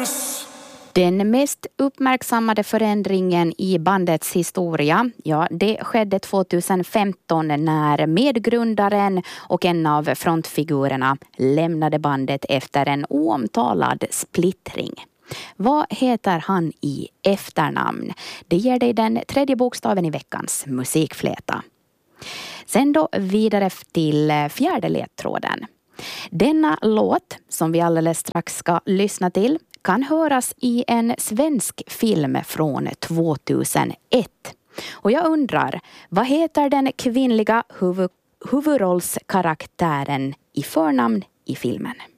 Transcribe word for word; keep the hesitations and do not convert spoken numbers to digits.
dance. Den mest uppmärksammade förändringen i bandets historia, ja, det skedde tjugohundrafemton när medgrundaren och en av frontfigurerna lämnade bandet efter en oomtalad splittring. Vad heter han i efternamn? Det ger dig den tredje bokstaven i veckans musikfläta. Sen då vidare till fjärde ledtråden. Denna låt som vi alldeles strax ska lyssna till kan höras i en svensk film från tvåtusenett. Och jag undrar, vad heter den kvinnliga huvud- huvudrollskaraktären i förnamn i filmen?